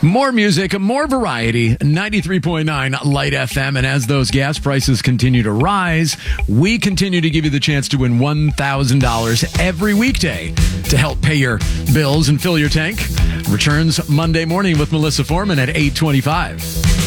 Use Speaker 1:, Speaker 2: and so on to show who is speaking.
Speaker 1: More music, more variety, 93.9 Light FM. And as those gas prices continue to rise, we continue to give you the chance to win $1,000 every weekday to help pay your bills and fill your tank. Returns Monday morning with Melissa Foreman at 8:25.